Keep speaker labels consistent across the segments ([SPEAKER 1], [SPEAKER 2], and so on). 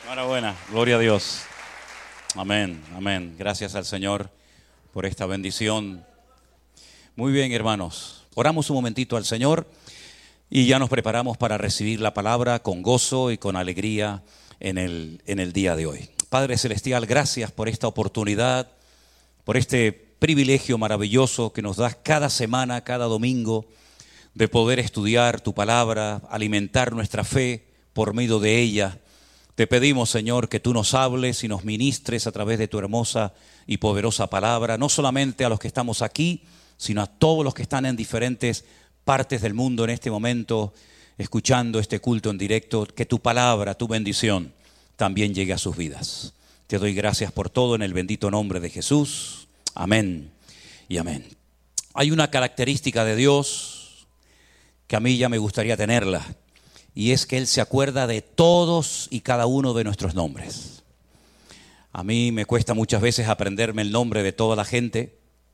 [SPEAKER 1] Enhorabuena, gloria a Dios. Amén, amén. Gracias al Señor por esta bendición. Muy bien, hermanos. Oramos un momentito al Señor y ya nos preparamos para recibir la palabra con gozo y con alegría en el día de hoy. Padre Celestial, gracias por esta oportunidad, por este privilegio maravilloso que nos das cada semana, cada domingo, de poder estudiar tu palabra, alimentar nuestra fe por medio de ella. Te pedimos, Señor, que tú nos hables y nos ministres a través de tu hermosa y poderosa palabra, no solamente a los que estamos aquí, sino a todos los que están en diferentes partes del mundo en este momento, escuchando este culto en directo, que tu palabra, tu bendición, también llegue a sus vidas. Te doy gracias por todo en el bendito nombre de Jesús. Amén y amén. Hay una característica de Dios que a mí ya me gustaría tenerla, y es que Él se acuerda de todos y cada uno de nuestros nombres. A mí me cuesta muchas veces aprenderme el nombre de toda la gente.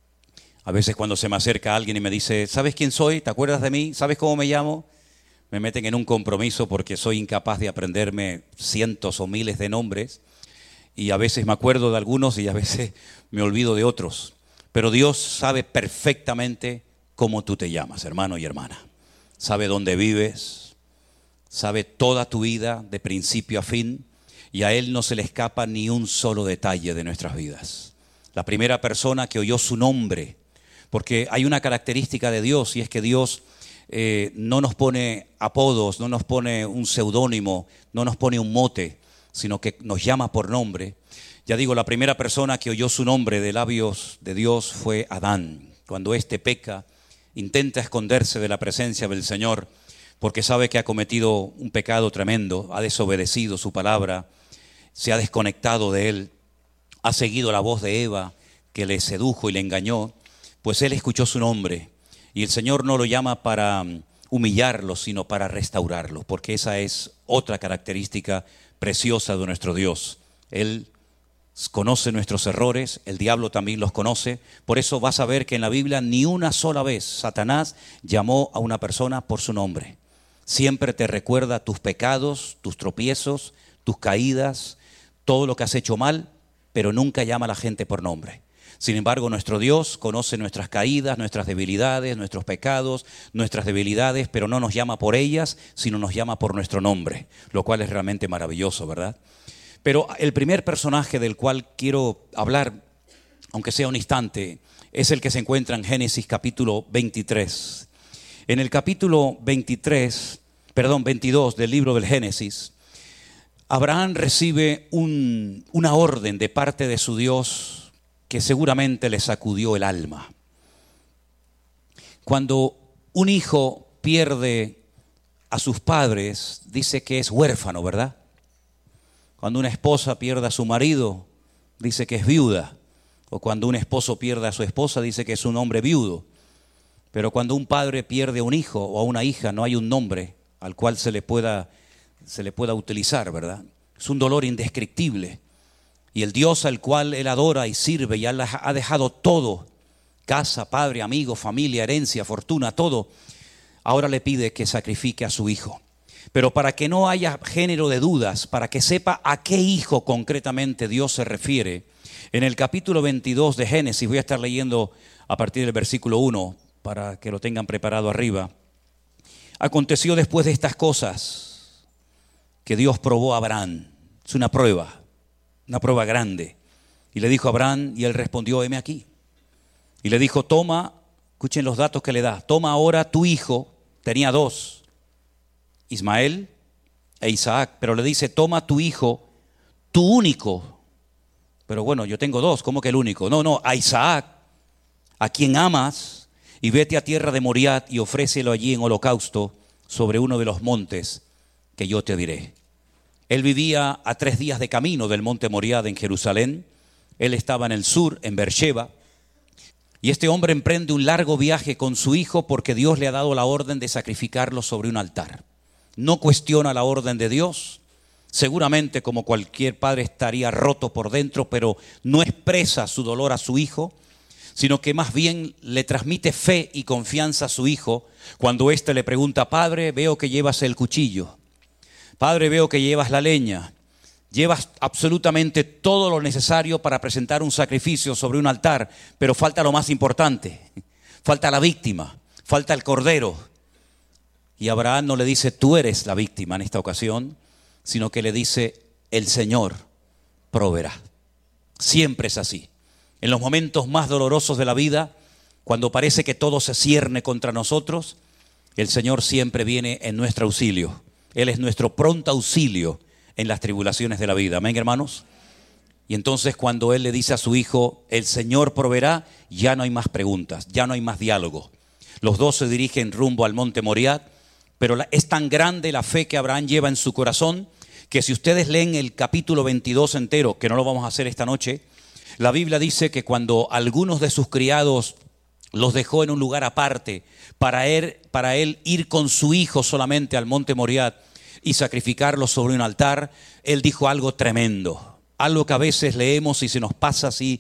[SPEAKER 1] A veces cuando se me acerca alguien y me dice, ¿sabes quién soy? ¿Te acuerdas de mí? ¿Sabes cómo me llamo? Me meten en un compromiso porque soy incapaz de aprenderme cientos o miles de nombres. Y a veces me acuerdo de algunos y a veces me olvido de otros. Pero Dios sabe perfectamente cómo tú te llamas, hermano y hermana. Sabe dónde vives. Sabe toda tu vida de principio a fin, y a Él no se le escapa ni un solo detalle de nuestras vidas. La primera persona que oyó su nombre, porque hay una característica de Dios, y es que Dios no nos pone apodos, no nos pone un seudónimo, no nos pone un mote, sino que nos llama por nombre. Ya digo, la primera persona que oyó su nombre de labios de Dios fue Adán. Cuando éste peca, intenta esconderse de la presencia del Señor, porque sabe que ha cometido un pecado tremendo, ha desobedecido su palabra, se ha desconectado de Él, ha seguido la voz de Eva, que le sedujo y le engañó, pues Él escuchó su nombre. Y el Señor no lo llama para humillarlo, sino para restaurarlo, porque esa es otra característica preciosa de nuestro Dios. Él conoce nuestros errores, el diablo también los conoce. Por eso vas a ver que en la Biblia ni una sola vez Satanás llamó a una persona por su nombre. Siempre te recuerda tus pecados, tus tropiezos, tus caídas, todo lo que has hecho mal, pero nunca llama a la gente por nombre. Sin embargo, nuestro Dios conoce nuestras caídas, nuestras debilidades, nuestros pecados, nuestras debilidades, pero no nos llama por ellas, sino nos llama por nuestro nombre, lo cual es realmente maravilloso, ¿verdad? Pero el primer personaje del cual quiero hablar, aunque sea un instante, es el que se encuentra en Génesis capítulo 23. En el capítulo 22 del libro del Génesis, Abraham recibe una orden de parte de su Dios que seguramente le sacudió el alma. Cuando un hijo pierde a sus padres, dice que es huérfano, ¿verdad? Cuando una esposa pierde a su marido, dice que es viuda. O cuando un esposo pierde a su esposa, dice que es un hombre viudo. Pero cuando un padre pierde a un hijo o a una hija, no hay un nombre al cual se le pueda utilizar, ¿verdad? Es un dolor indescriptible. Y el Dios al cual él adora y sirve y ha dejado todo, casa, padre, amigo, familia, herencia, fortuna, todo, ahora le pide que sacrifique a su hijo. Pero para que no haya género de dudas, para que sepa a qué hijo concretamente Dios se refiere, en el capítulo 22 de Génesis, voy a estar leyendo a partir del versículo 1, para que lo tengan preparado arriba. Aconteció después de estas cosas que Dios probó a Abraham. Es una prueba grande. Y le dijo a Abraham, y él respondió, heme aquí. Y le dijo, toma, escuchen los datos que le da, toma ahora tu hijo, tenía dos, Ismael e Isaac, pero le dice, toma tu hijo, tu único. Pero bueno, yo tengo dos, ¿cómo que el único? No, a Isaac, a quien amas, y vete a tierra de Moriat y ofrécelo allí en holocausto sobre uno de los montes que yo te diré. Él vivía a 3 días de camino del monte Moriat en Jerusalén. Él estaba en el sur, en Beersheba. Y este hombre emprende un largo viaje con su hijo porque Dios le ha dado la orden de sacrificarlo sobre un altar. No cuestiona la orden de Dios. Seguramente, como cualquier padre, estaría roto por dentro, pero no expresa su dolor a su hijo, sino que más bien le transmite fe y confianza a su hijo cuando éste le pregunta, padre, veo que llevas el cuchillo, padre, veo que llevas la leña, Llevas absolutamente todo lo necesario para presentar un sacrificio sobre un altar, pero falta lo más importante. Falta la víctima, falta el cordero. Y Abraham no le dice, tú eres la víctima en esta ocasión, sino que le dice, el Señor proveerá. Siempre es así. En los momentos más dolorosos de la vida, cuando parece que todo se cierne contra nosotros, el Señor siempre viene en nuestro auxilio. Él es nuestro pronto auxilio en las tribulaciones de la vida. Amén, hermanos. Y entonces cuando Él le dice a su hijo, el Señor proveerá, ya no hay más preguntas, ya no hay más diálogo. Los dos se dirigen rumbo al monte Moriah, pero es tan grande la fe que Abraham lleva en su corazón, que si ustedes leen el capítulo 22 entero, que no lo vamos a hacer esta noche, la Biblia dice que cuando algunos de sus criados los dejó en un lugar aparte para él ir con su hijo solamente al monte Moriah y sacrificarlo sobre un altar, él dijo algo tremendo, algo que a veces leemos y se nos pasa así,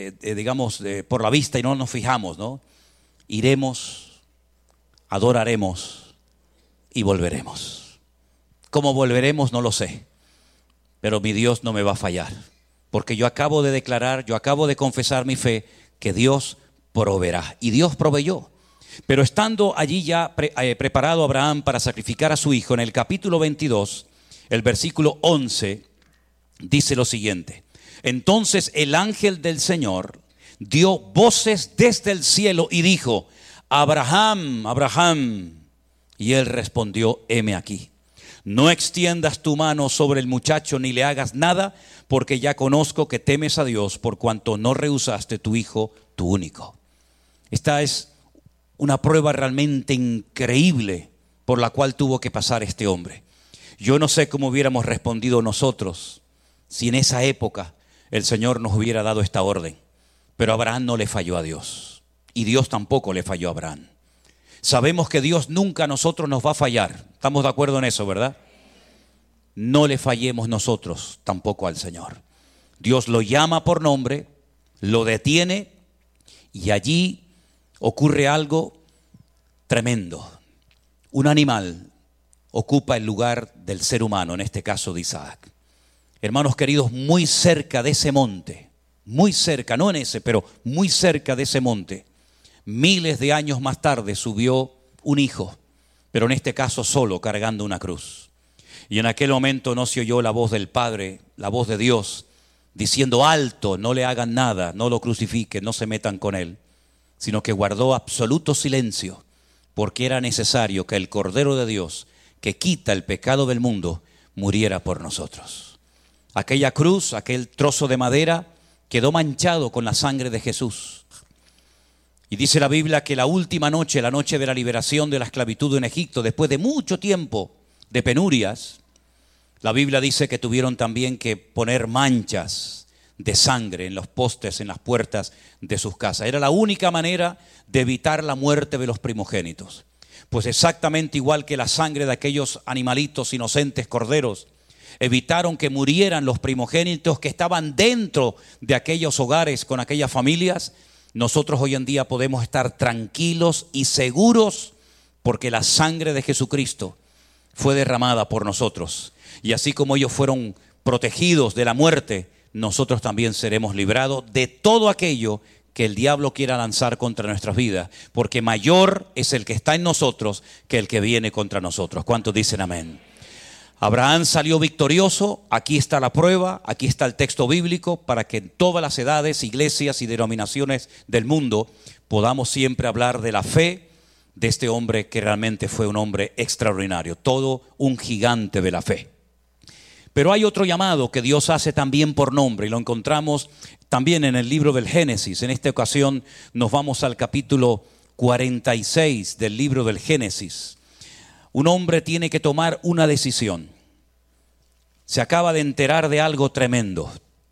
[SPEAKER 1] por la vista y no nos fijamos, ¿no? Iremos, adoraremos y volveremos. ¿Cómo volveremos? No lo sé, pero mi Dios no me va a fallar, porque yo acabo de declarar, yo acabo de confesar mi fe, que Dios proveerá, y Dios proveyó. Pero estando allí ya preparado Abraham para sacrificar a su hijo, en el capítulo 22, el versículo 11, dice lo siguiente: entonces el ángel del Señor dio voces desde el cielo y dijo, Abraham, Abraham. Y él respondió, heme aquí. No extiendas tu mano sobre el muchacho ni le hagas nada, porque ya conozco que temes a Dios por cuanto no rehusaste tu hijo, tu único. Esta es una prueba realmente increíble por la cual tuvo que pasar este hombre. Yo no sé cómo hubiéramos respondido nosotros si en esa época el Señor nos hubiera dado esta orden. Pero Abraham no le falló a Dios, y Dios tampoco le falló a Abraham. Sabemos que Dios nunca a nosotros nos va a fallar. ¿Estamos de acuerdo en eso, verdad? No le fallemos nosotros tampoco al Señor. Dios lo llama por nombre, lo detiene, y allí ocurre algo tremendo. Un animal ocupa el lugar del ser humano, en este caso de Isaac. Hermanos queridos, muy cerca de ese monte, muy cerca, no en ese, pero muy cerca de ese monte, miles de años más tarde subió un hijo, pero en este caso solo, cargando una cruz. Y en aquel momento no se oyó la voz del Padre, la voz de Dios, diciendo alto, no le hagan nada, no lo crucifiquen, no se metan con él, sino que guardó absoluto silencio, porque era necesario que el Cordero de Dios, que quita el pecado del mundo, muriera por nosotros. Aquella cruz, aquel trozo de madera, quedó manchado con la sangre de Jesús. Y dice la Biblia que la última noche, la noche de la liberación de la esclavitud en Egipto, después de mucho tiempo de penurias, la Biblia dice que tuvieron también que poner manchas de sangre en los postes, en las puertas de sus casas. Era la única manera de evitar la muerte de los primogénitos. Pues exactamente igual que la sangre de aquellos animalitos inocentes, corderos, evitaron que murieran los primogénitos que estaban dentro de aquellos hogares con aquellas familias. Nosotros hoy en día podemos estar tranquilos y seguros porque la sangre de Jesucristo fue derramada por nosotros. Y así como ellos fueron protegidos de la muerte, nosotros también seremos librados de todo aquello que el diablo quiera lanzar contra nuestras vidas, porque mayor es el que está en nosotros que el que viene contra nosotros. ¿Cuántos dicen amén? Abraham salió victorioso. Aquí está la prueba, aquí está el texto bíblico para que en todas las edades, iglesias y denominaciones del mundo podamos siempre hablar de la fe de este hombre que realmente fue un hombre extraordinario, todo un gigante de la fe. Pero hay otro llamado que Dios hace también por nombre y lo encontramos también en el libro del Génesis. En esta ocasión nos vamos al capítulo 46 del libro del Génesis. Un hombre tiene que tomar una decisión. Se acaba de enterar de algo tremendo.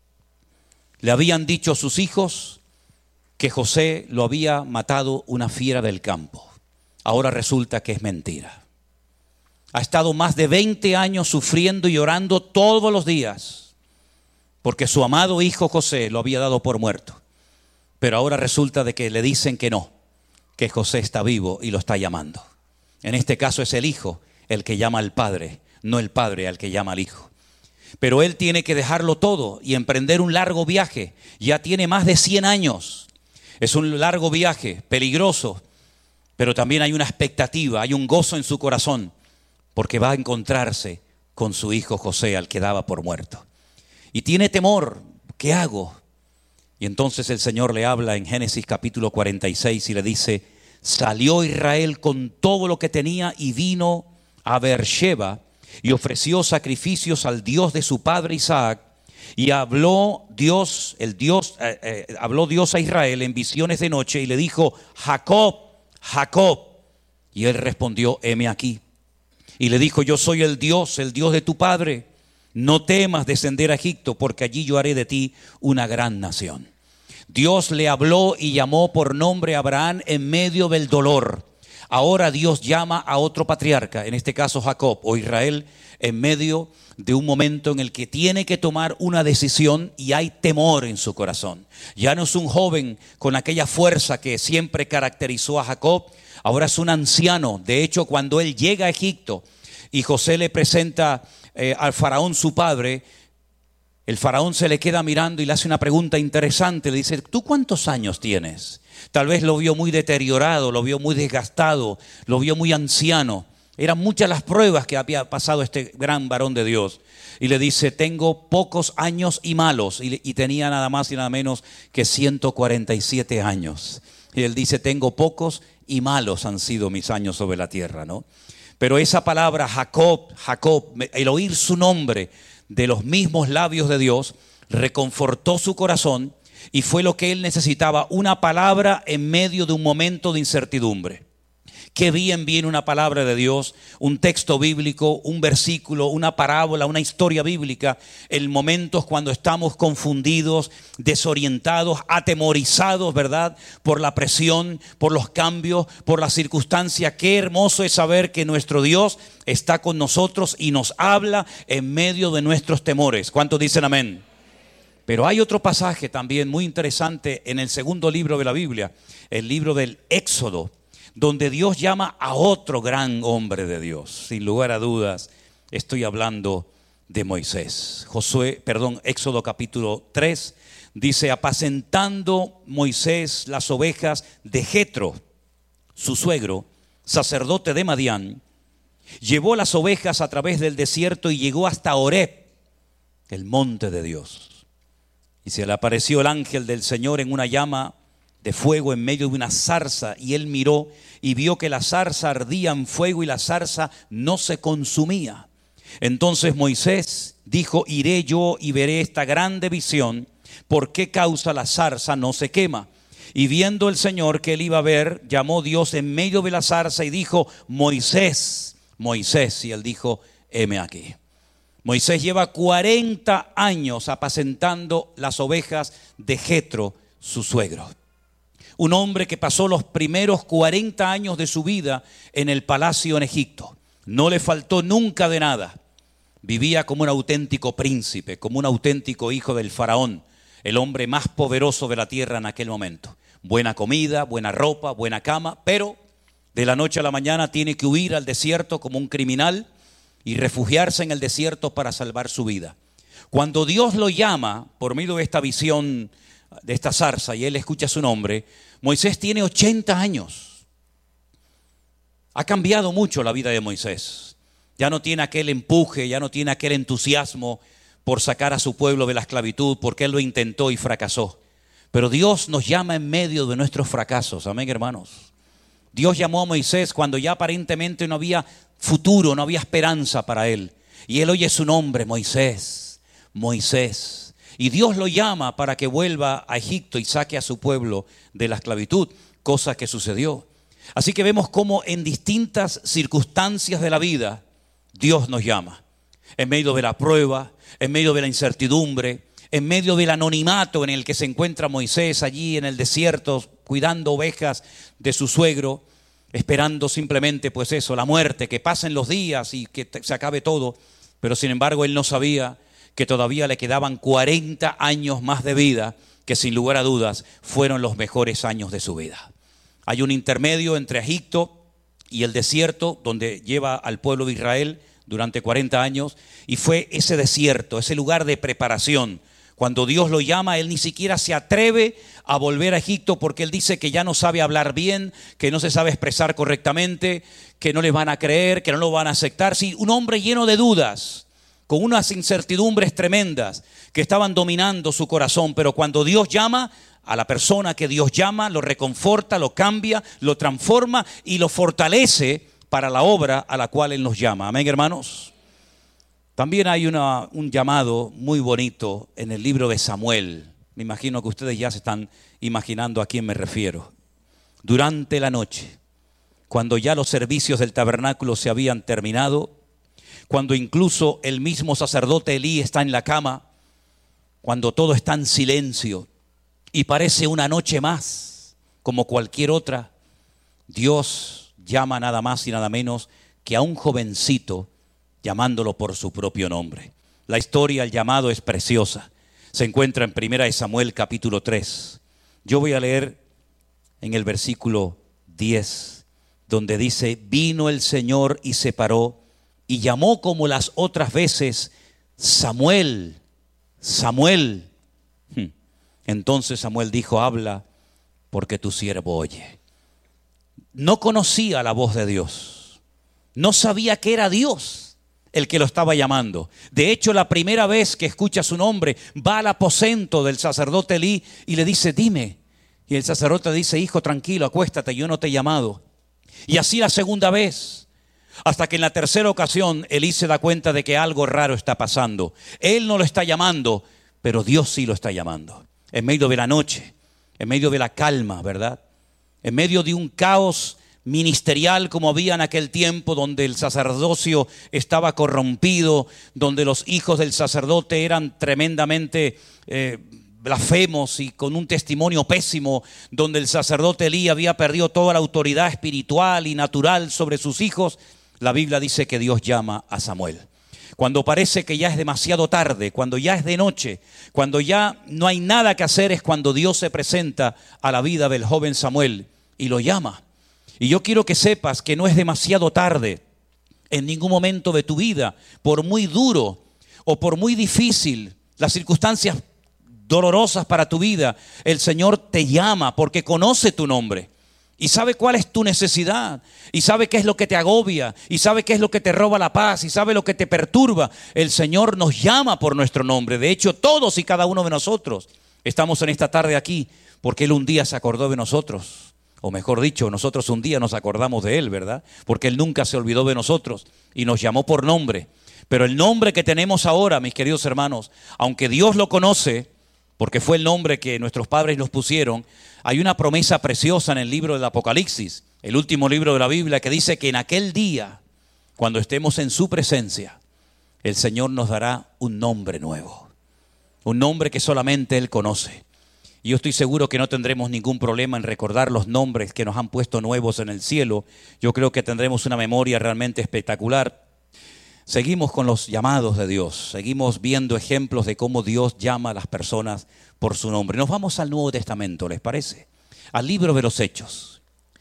[SPEAKER 1] Le habían dicho a sus hijos que José lo había matado una fiera del campo. Ahora resulta que es mentira. Ha estado más de 20 años sufriendo y llorando todos los días porque su amado hijo José lo había dado por muerto. Pero ahora resulta de que le dicen que no, que José está vivo y lo está llamando. En este caso es el hijo el que llama al padre, no el padre al que llama al hijo. Pero él tiene que dejarlo todo y emprender un largo viaje. Ya tiene más de 100 años. Es un largo viaje, peligroso, pero también hay una expectativa, hay un gozo en su corazón, porque va a encontrarse con su hijo José, al que daba por muerto. Y tiene temor, ¿qué hago? Y entonces el Señor le habla en Génesis capítulo 46 y le dice: salió Israel con todo lo que tenía y vino a Beersheba y ofreció sacrificios al Dios de su padre Isaac. Y habló Dios a Israel en visiones de noche y le dijo: Jacob, Jacob. Y él respondió: heme aquí. Y le dijo: yo soy el Dios de tu padre. No temas descender a Egipto, porque allí yo haré de ti una gran nación. Dios le habló y llamó por nombre a Abraham en medio del dolor. Ahora Dios llama a otro patriarca, en este caso Jacob o Israel, en medio de un momento en el que tiene que tomar una decisión y hay temor en su corazón. Ya no es un joven con aquella fuerza que siempre caracterizó a Jacob, ahora es un anciano. De hecho, cuando él llega a Egipto y José le presenta al faraón su padre, el faraón se le queda mirando y le hace una pregunta interesante. Le dice: ¿tú cuántos años tienes? Tal vez lo vio muy deteriorado, lo vio muy desgastado, lo vio muy anciano. Eran muchas las pruebas que había pasado este gran varón de Dios. Y le dice: tengo pocos años y malos. Y tenía nada más y nada menos que 147 años. Y él dice: tengo pocos y malos han sido mis años sobre la tierra, ¿no? Pero esa palabra Jacob, Jacob, el oír su nombre de los mismos labios de Dios, reconfortó su corazón y fue lo que él necesitaba, una palabra en medio de un momento de incertidumbre. Qué bien viene una palabra de Dios, un texto bíblico, un versículo, una parábola, una historia bíblica, en momentos cuando estamos confundidos, desorientados, atemorizados, ¿verdad? Por la presión, por los cambios, por las circunstancias. Qué hermoso es saber que nuestro Dios está con nosotros y nos habla en medio de nuestros temores. ¿Cuántos dicen amén? Pero hay otro pasaje también muy interesante en el segundo libro de la Biblia, el libro del Éxodo, donde Dios llama a otro gran hombre de Dios. Sin lugar a dudas, estoy hablando de Moisés. Éxodo capítulo 3 dice: apacentando Moisés las ovejas de Jetro, su suegro, sacerdote de Madián, llevó las ovejas a través del desierto y llegó hasta Horeb, el monte de Dios. Y se le apareció el ángel del Señor en una llama de fuego en medio de una zarza, y él miró y vio que la zarza ardía en fuego y la zarza no se consumía. Entonces Moisés dijo: iré yo y veré esta grande visión, ¿por qué causa la zarza no se quema? Y viendo el Señor que él iba a ver, llamó Dios en medio de la zarza y dijo: Moisés, Moisés. Y él dijo: heme aquí. Moisés lleva 40 años apacentando las ovejas de Jetro, su suegro. Un hombre que pasó los primeros 40 años de su vida en el palacio en Egipto. No le faltó nunca de nada. Vivía como un auténtico príncipe, como un auténtico hijo del faraón, el hombre más poderoso de la tierra en aquel momento. Buena comida, buena ropa, buena cama, pero de la noche a la mañana tiene que huir al desierto como un criminal y refugiarse en el desierto para salvar su vida. Cuando Dios lo llama por medio de esta visión, de esta zarza, y él escucha su nombre, Moisés tiene 80 años. Ha cambiado mucho la vida de Moisés. Ya no tiene aquel empuje, ya no tiene aquel entusiasmo por sacar a su pueblo de la esclavitud, porque él lo intentó y fracasó. Pero Dios nos llama en medio de nuestros fracasos. Amén, hermanos. Dios llamó a Moisés cuando ya aparentemente no había futuro, no había esperanza para él. Y él oye su nombre: Moisés, Moisés. Y Dios lo llama para que vuelva a Egipto y saque a su pueblo de la esclavitud, cosa que sucedió. Así que vemos cómo en distintas circunstancias de la vida Dios nos llama. En medio de la prueba, en medio de la incertidumbre, en medio del anonimato en el que se encuentra Moisés allí en el desierto, cuidando ovejas de su suegro, esperando simplemente pues eso, la muerte, que pasen los días y que se acabe todo. Pero sin embargo él no sabía que todavía le quedaban 40 años más de vida, que sin lugar a dudas fueron los mejores años de su vida. Hay un intermedio entre Egipto y el desierto, donde lleva al pueblo de Israel durante 40 años y fue ese desierto, ese lugar de preparación. Cuando Dios lo llama, él ni siquiera se atreve a volver a Egipto porque él dice que ya no sabe hablar bien, que no se sabe expresar correctamente, que no le van a creer, que no lo van a aceptar. Sí, un hombre lleno de dudas, con unas incertidumbres tremendas que estaban dominando su corazón. Pero cuando Dios llama, a la persona que Dios llama, lo reconforta, lo cambia, lo transforma y lo fortalece para la obra a la cual Él nos llama. Amén, hermanos. También hay un llamado muy bonito en el libro de Samuel. Me imagino que ustedes ya se están imaginando a quién me refiero. Durante la noche, cuando ya los servicios del tabernáculo se habían terminado, cuando incluso el mismo sacerdote Elí está en la cama, cuando todo está en silencio y parece una noche más, como cualquier otra, Dios llama nada más y nada menos que a un jovencito, llamándolo por su propio nombre. La historia, el llamado es preciosa. Se encuentra en 1 Samuel capítulo 3. Yo voy a leer en el versículo 10, donde dice: vino el Señor y se paró y llamó como las otras veces: Samuel, Samuel. Entonces Samuel dijo: habla, porque tu siervo oye. No conocía la voz de Dios. No sabía que era Dios el que lo estaba llamando. De hecho, la primera vez que escucha su nombre, va al aposento del sacerdote Elí y le dice: dime. Y el sacerdote le dice: hijo, tranquilo, acuéstate, yo no te he llamado. Y así la segunda vez, hasta que en la tercera ocasión Elí se da cuenta de que algo raro está pasando. Él no lo está llamando, pero Dios sí lo está llamando. En medio de la noche, en medio de la calma, ¿verdad? En medio de un caos ministerial como había en aquel tiempo, donde el sacerdocio estaba corrompido, donde los hijos del sacerdote eran tremendamente blasfemos y con un testimonio pésimo, donde el sacerdote Elí había perdido toda la autoridad espiritual y natural sobre sus hijos. La Biblia dice que Dios llama a Samuel. Cuando parece que ya es demasiado tarde, cuando ya es de noche, cuando ya no hay nada que hacer, es cuando Dios se presenta a la vida del joven Samuel y lo llama. Y yo quiero que sepas que no es demasiado tarde en ningún momento de tu vida, por muy duro o por muy difícil, las circunstancias dolorosas para tu vida, el Señor te llama porque conoce tu nombre y sabe cuál es tu necesidad y sabe qué es lo que te agobia y sabe qué es lo que te roba la paz y sabe lo que te perturba. El Señor nos llama por nuestro nombre. De hecho, todos y cada uno de nosotros estamos en esta tarde aquí porque Él un día se acordó de nosotros. O mejor dicho, nosotros un día nos acordamos de Él, ¿verdad? Porque Él nunca se olvidó de nosotros y nos llamó por nombre. Pero el nombre que tenemos ahora, mis queridos hermanos, aunque Dios lo conoce, porque fue el nombre que nuestros padres nos pusieron, hay una promesa preciosa en el libro del Apocalipsis, el último libro de la Biblia, que dice que en aquel día, cuando estemos en su presencia, el Señor nos dará un nombre nuevo, un nombre que solamente Él conoce. Y yo estoy seguro que no tendremos ningún problema en recordar los nombres que nos han puesto nuevos en el cielo. Yo creo que tendremos una memoria realmente espectacular. Seguimos con los llamados de Dios. Seguimos viendo ejemplos de cómo Dios llama a las personas por su nombre. Nos vamos al Nuevo Testamento, ¿les parece? Al libro de los Hechos.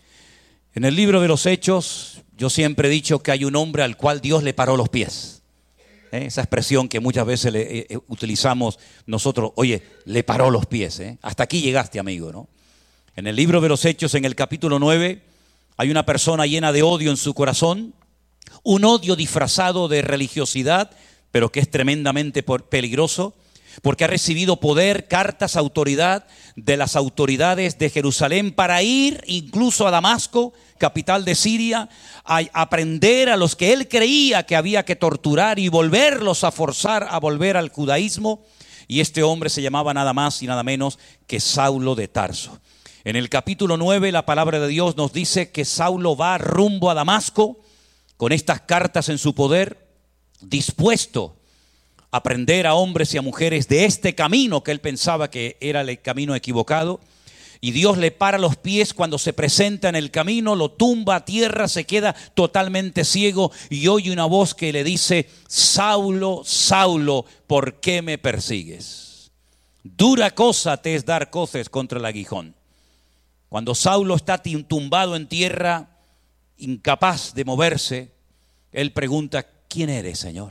[SPEAKER 1] En el libro de los Hechos, yo siempre he dicho que hay un hombre al cual Dios le paró los pies. Esa expresión que muchas veces utilizamos nosotros: oye, le paró los pies, hasta aquí llegaste, amigo, ¿no? En el libro de los Hechos, en el capítulo 9, hay una persona llena de odio en su corazón, un odio disfrazado de religiosidad, pero que es tremendamente peligroso, porque ha recibido poder, cartas, autoridad de las autoridades de Jerusalén para ir incluso a Damasco, capital de Siria, a aprender a los que él creía que había que torturar y volverlos a forzar a volver al judaísmo. Y este hombre se llamaba nada más y nada menos que Saulo de Tarso. En el capítulo 9 la palabra de Dios nos dice que Saulo va rumbo a Damasco con estas cartas en su poder, dispuesto a prender a hombres y a mujeres de este camino que él pensaba que era el camino equivocado. Y Dios le para los pies cuando se presenta en el camino, lo tumba a tierra, se queda totalmente ciego y oye una voz que le dice: Saulo, Saulo, ¿por qué me persigues? Dura cosa te es dar coces contra el aguijón. Cuando Saulo está tumbado en tierra, incapaz de moverse, él pregunta: quién eres, Señor?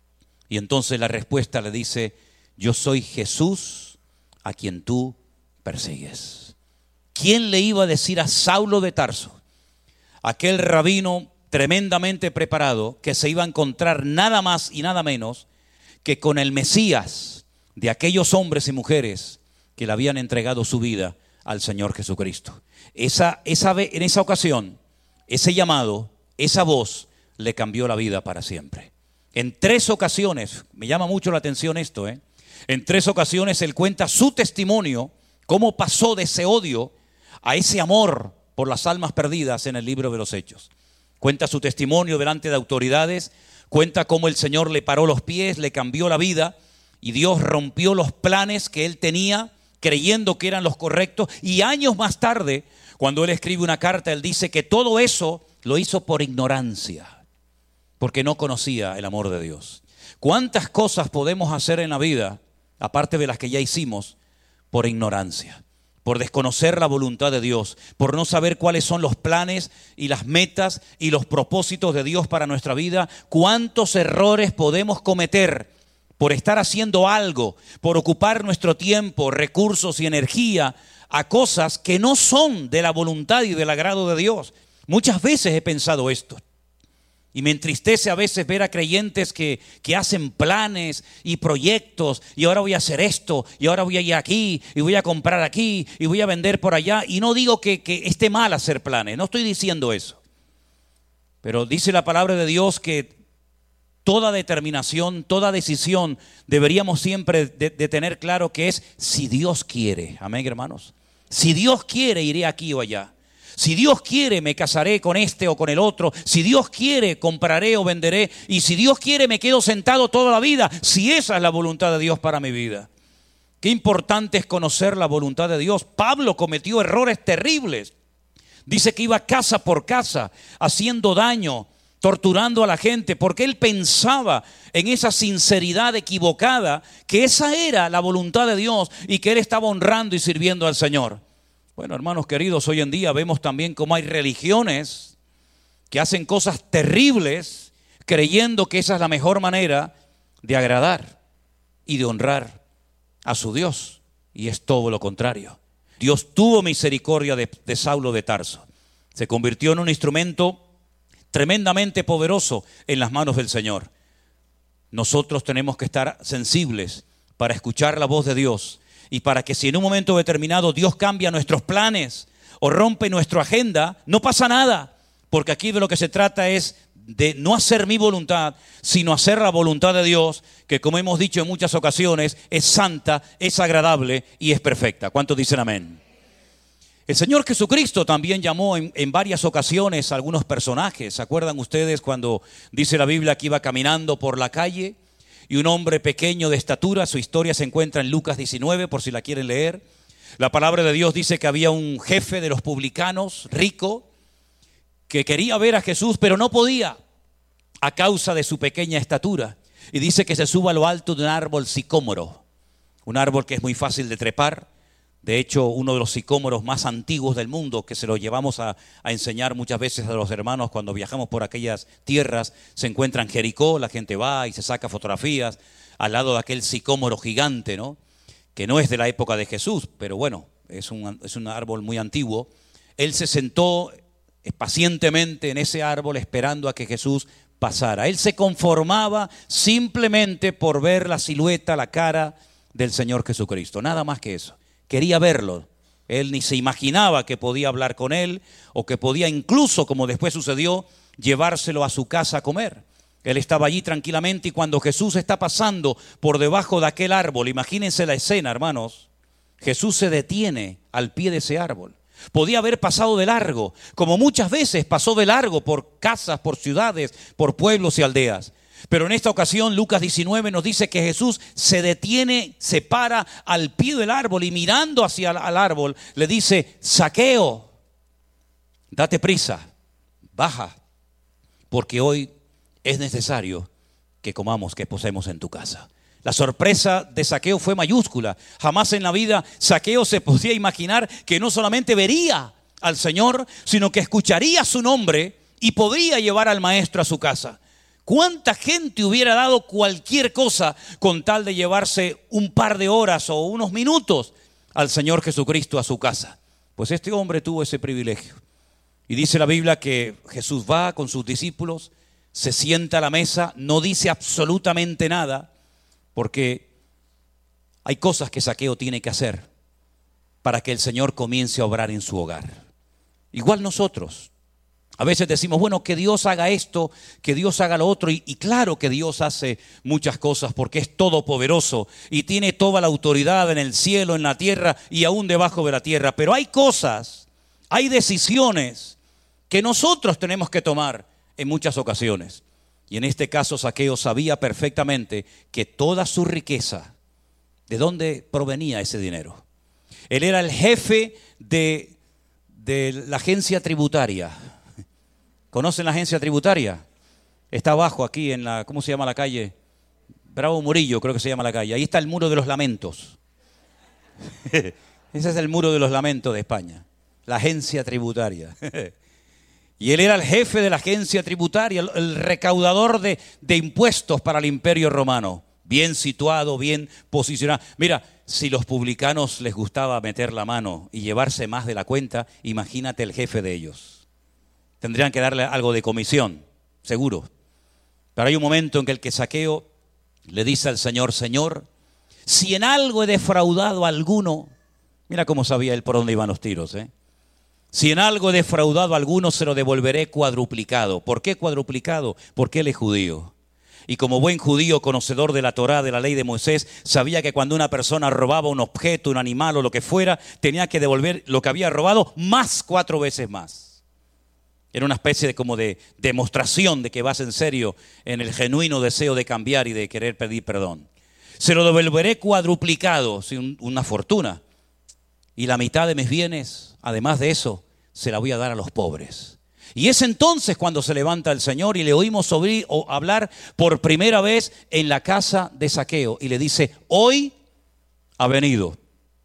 [SPEAKER 1] Y entonces la respuesta le dice, yo soy Jesús a quien tú persigues. ¿Quién le iba a decir a Saulo de Tarso, aquel rabino tremendamente preparado, que se iba a encontrar nada más y nada menos que con el Mesías de aquellos hombres y mujeres que le habían entregado su vida al Señor Jesucristo? En esa ocasión, ese llamado, esa voz le cambió la vida para siempre. En 3 ocasiones, me llama mucho la atención esto, en 3 ocasiones él cuenta su testimonio, cómo pasó de ese odio a ese amor por las almas perdidas en el libro de los Hechos. Cuenta su testimonio delante de autoridades, cuenta cómo el Señor le paró los pies, le cambió la vida y Dios rompió los planes que él tenía, creyendo que eran los correctos. Y años más tarde, cuando él escribe una carta, él dice que todo eso lo hizo por ignorancia, porque no conocía el amor de Dios. ¿Cuántas cosas podemos hacer en la vida, aparte de las que ya hicimos, por ignorancia? Por desconocer la voluntad de Dios, por no saber cuáles son los planes y las metas y los propósitos de Dios para nuestra vida. ¿Cuántos errores podemos cometer por estar haciendo algo, por ocupar nuestro tiempo, recursos y energía a cosas que no son de la voluntad y del agrado de Dios? Muchas veces he pensado esto. Y me entristece a veces ver a creyentes que hacen planes y proyectos, y ahora voy a hacer esto, y ahora voy a ir aquí, y voy a comprar aquí, y voy a vender por allá. Y no digo que esté mal hacer planes, no estoy diciendo eso. Pero dice la palabra de Dios que toda determinación, toda decisión deberíamos siempre de tener claro que es si Dios quiere. Amén, hermanos. Si Dios quiere, iré aquí o allá. Si Dios quiere, me casaré con este o con el otro. Si Dios quiere, compraré o venderé. Y si Dios quiere, me quedo sentado toda la vida. Si esa es la voluntad de Dios para mi vida. Qué importante es conocer la voluntad de Dios. Pablo cometió errores terribles. Dice que iba casa por casa, haciendo daño, torturando a la gente, porque él pensaba en esa sinceridad equivocada, que esa era la voluntad de Dios y que él estaba honrando y sirviendo al Señor. Bueno, hermanos queridos, hoy en día vemos también cómo hay religiones que hacen cosas terribles creyendo que esa es la mejor manera de agradar y de honrar a su Dios. Y es todo lo contrario. Dios tuvo misericordia de Saulo de Tarso. Se convirtió en un instrumento tremendamente poderoso en las manos del Señor. Nosotros tenemos que estar sensibles para escuchar la voz de Dios. Y para que si en un momento determinado Dios cambia nuestros planes o rompe nuestra agenda, no pasa nada. Porque aquí de lo que se trata es de no hacer mi voluntad, sino hacer la voluntad de Dios, que como hemos dicho en muchas ocasiones, es santa, es agradable y es perfecta. ¿Cuántos dicen amén? El Señor Jesucristo también llamó en varias ocasiones a algunos personajes. ¿Se acuerdan ustedes cuando dice la Biblia que iba caminando por la calle? Y un hombre pequeño de estatura, su historia se encuentra en Lucas 19, por si la quieren leer. La palabra de Dios dice que había un jefe de los publicanos, rico, que quería ver a Jesús, pero no podía a causa de su pequeña estatura. Y dice que se suba a lo alto de un árbol sicómoro, un árbol que es muy fácil de trepar. De hecho, uno de los sicómoros más antiguos del mundo, que se lo llevamos a enseñar muchas veces a los hermanos cuando viajamos por aquellas tierras, se encuentra en Jericó. La gente va y se saca fotografías al lado de aquel sicómoro gigante, ¿no? Que no es de la época de Jesús, pero bueno, es un árbol muy antiguo. Él se sentó pacientemente en ese árbol esperando a que Jesús pasara. Él se conformaba simplemente por ver la silueta, la cara del Señor Jesucristo, nada más que eso. Quería verlo. Él ni se imaginaba que podía hablar con él o que podía incluso, como después sucedió, llevárselo a su casa a comer. Él estaba allí tranquilamente y cuando Jesús está pasando por debajo de aquel árbol, imagínense la escena, hermanos, Jesús se detiene al pie de ese árbol. Podía haber pasado de largo, como muchas veces pasó de largo por casas, por ciudades, por pueblos y aldeas. Pero en esta ocasión Lucas 19 nos dice que Jesús se detiene, se para al pie del árbol y mirando hacia el árbol le dice: Zaqueo, date prisa, baja, porque hoy es necesario que comamos, que posemos en tu casa. La sorpresa de Zaqueo fue mayúscula. Jamás en la vida Zaqueo se podía imaginar que no solamente vería al Señor, sino que escucharía su nombre y podría llevar al maestro a su casa. ¿Cuánta gente hubiera dado cualquier cosa con tal de llevarse un par de horas o unos minutos al Señor Jesucristo a su casa? Pues este hombre tuvo ese privilegio. Y dice la Biblia que Jesús va con sus discípulos, se sienta a la mesa, no dice absolutamente nada, porque hay cosas que Zaqueo tiene que hacer para que el Señor comience a obrar en su hogar. Igual nosotros. A veces decimos, bueno, que Dios haga esto, que Dios haga lo otro. Y claro que Dios hace muchas cosas porque es todopoderoso y tiene toda la autoridad en el cielo, en la tierra y aún debajo de la tierra. Pero hay cosas, hay decisiones que nosotros tenemos que tomar en muchas ocasiones. Y en este caso Zaqueo sabía perfectamente que toda su riqueza, ¿de dónde provenía ese dinero? Él era el jefe de la agencia tributaria. ¿Conocen la agencia tributaria? Está abajo aquí en la, ¿cómo se llama la calle? Bravo Murillo, creo que se llama la calle. Ahí está el muro de los lamentos. Ese es el muro de los lamentos de España. La agencia tributaria. Y él era el jefe de la agencia tributaria, el recaudador de impuestos para el Imperio Romano. Bien situado, bien posicionado. Mira, si los publicanos les gustaba meter la mano y llevarse más de la cuenta, imagínate el jefe de ellos. Tendrían que darle algo de comisión, seguro. Pero hay un momento en que Zaqueo le dice al Señor, Señor, si en algo he defraudado a alguno, mira cómo sabía él por dónde iban los tiros, ¿eh? Si en algo he defraudado a alguno, se lo devolveré cuadruplicado. ¿Por qué cuadruplicado? Porque él es judío. Y como buen judío, conocedor de la Torá, de la ley de Moisés, sabía que cuando una persona robaba un objeto, un animal o lo que fuera, tenía que devolver lo que había robado más 4 veces más. Era una especie de demostración de que vas en serio en el genuino deseo de cambiar y de querer pedir perdón. Se lo devolveré cuadruplicado, una fortuna. Y la mitad de mis bienes, además de eso, se la voy a dar a los pobres. Y es entonces cuando se levanta el Señor y le oímos hablar por primera vez en la casa de Zaqueo. Y le dice, hoy ha venido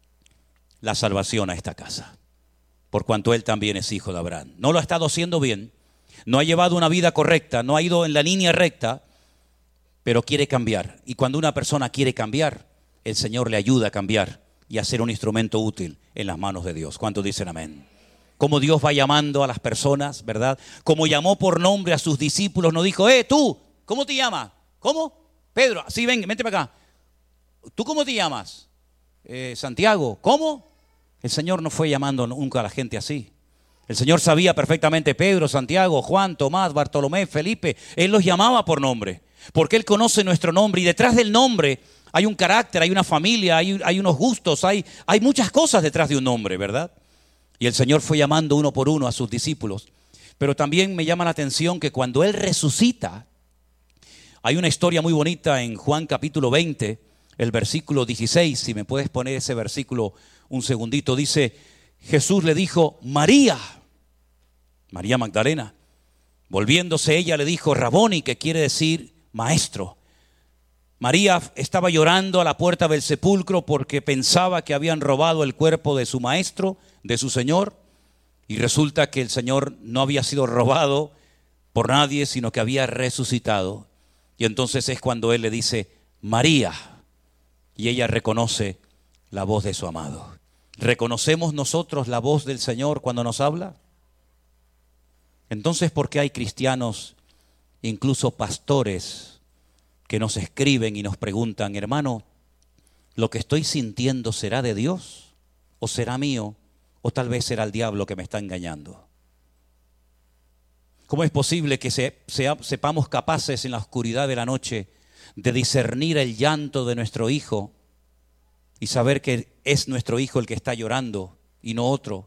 [SPEAKER 1] la salvación a esta casa, por cuanto él también es hijo de Abraham. No lo ha estado haciendo bien, no ha llevado una vida correcta, no ha ido en la línea recta, pero quiere cambiar. Y cuando una persona quiere cambiar, el Señor le ayuda a cambiar y a ser un instrumento útil en las manos de Dios. ¿Cuántos dicen amén? Como Dios va llamando a las personas, ¿verdad? Como llamó por nombre a sus discípulos, no dijo, tú, ¿cómo te llamas? ¿Cómo? Pedro, sí, ven, vente para acá. ¿Tú cómo te llamas? Santiago, ¿cómo? El Señor no fue llamando nunca a la gente así. El Señor sabía perfectamente Pedro, Santiago, Juan, Tomás, Bartolomé, Felipe. Él los llamaba por nombre, porque Él conoce nuestro nombre. Y detrás del nombre hay un carácter, hay una familia, hay unos gustos, hay muchas cosas detrás de un nombre, ¿verdad? Y el Señor fue llamando uno por uno a sus discípulos. Pero también me llama la atención que cuando Él resucita, hay una historia muy bonita en Juan capítulo 20, el versículo 16. Si me puedes poner ese versículo un segundito. Dice, Jesús le dijo, María Magdalena. Volviéndose ella le dijo, Raboni, que quiere decir maestro. María estaba llorando a la puerta del sepulcro porque pensaba que habían robado el cuerpo de su maestro, de su Señor. Y resulta que el Señor no había sido robado por nadie, sino que había resucitado. Y entonces es cuando Él le dice, María. Y ella reconoce la voz de su amado. ¿Reconocemos nosotros la voz del Señor cuando nos habla? Entonces, ¿por qué hay cristianos, incluso pastores, que nos escriben y nos preguntan, hermano, ¿lo que estoy sintiendo será de Dios? ¿O será mío? ¿O tal vez será el diablo que me está engañando? ¿Cómo es posible que sepamos capaces en la oscuridad de la noche de discernir el llanto de nuestro hijo y saber que es nuestro hijo el que está llorando y no otro?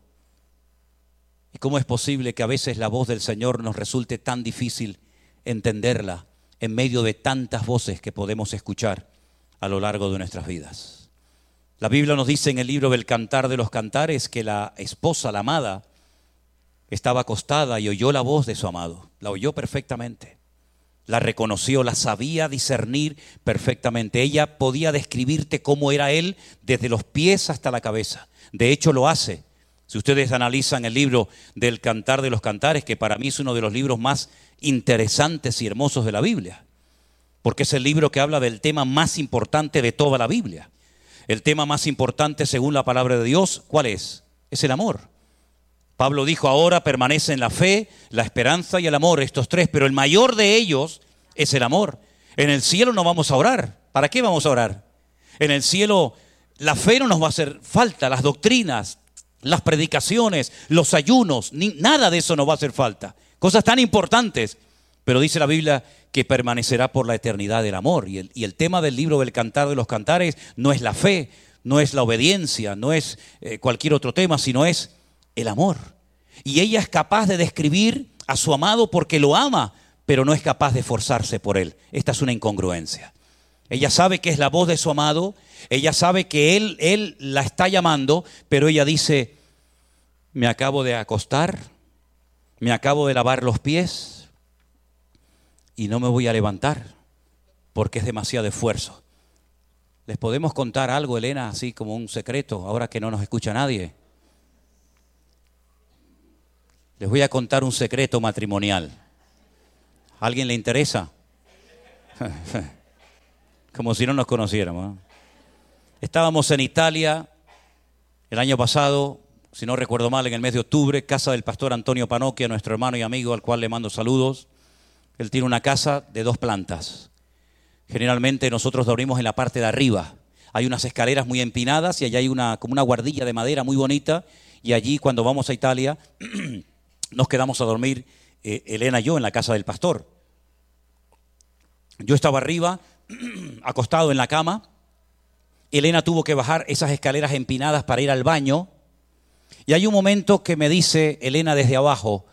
[SPEAKER 1] ¿Y cómo es posible que a veces la voz del Señor nos resulte tan difícil entenderla en medio de tantas voces que podemos escuchar a lo largo de nuestras vidas? La Biblia nos dice en el libro del Cantar de los Cantares que la esposa, la amada, estaba acostada y oyó la voz de su amado. La oyó perfectamente. La reconoció, la sabía discernir perfectamente. Ella podía describirte cómo era él desde los pies hasta la cabeza. De hecho lo hace Si ustedes analizan el libro del Cantar de los Cantares, que para mí es uno de los libros más interesantes y hermosos de la Biblia, porque es el libro que habla del tema más importante de toda la Biblia. El tema más importante según la palabra de Dios, ¿cuál es? Es el amor. Pablo dijo, ahora permanecen la fe, la esperanza y el amor, estos tres, pero el mayor de ellos es el amor. En el cielo no vamos a orar. ¿Para qué vamos a orar? En el cielo la fe no nos va a hacer falta, las doctrinas, las predicaciones, los ayunos, nada de eso nos va a hacer falta. Cosas tan importantes, pero dice la Biblia que permanecerá por la eternidad el amor. Y el tema del libro del Cantar de los Cantares no es la fe, no es la obediencia, no es cualquier otro tema, sino es el amor. Y ella es capaz de describir a su amado porque lo ama, pero no es capaz de esforzarse por él. Esta es una incongruencia. Ella sabe que es la voz de su amado, ella sabe que él la está llamando, pero ella dice, me acabo de acostar, me acabo de lavar los pies y no me voy a levantar porque es demasiado esfuerzo. ¿Les podemos contar algo, Elena, así como un secreto, ahora que no nos escucha nadie? Les voy a contar un secreto matrimonial. ¿A alguien le interesa? Como si no nos conociéramos, ¿no? Estábamos en Italia el año pasado, si no recuerdo mal, en el mes de octubre, casa del pastor Antonio Panocchia, nuestro hermano y amigo, al cual le mando saludos. Él tiene una casa de 2 plantas. Generalmente nosotros dormimos en la parte de arriba. Hay unas escaleras muy empinadas y allá hay como una guardilla de madera muy bonita. Y allí, cuando vamos a Italia, nos quedamos a dormir Elena y yo en la casa del pastor. Yo estaba arriba, acostado en la cama. Elena tuvo que bajar esas escaleras empinadas para ir al baño. Y hay un momento que me dice Elena desde abajo,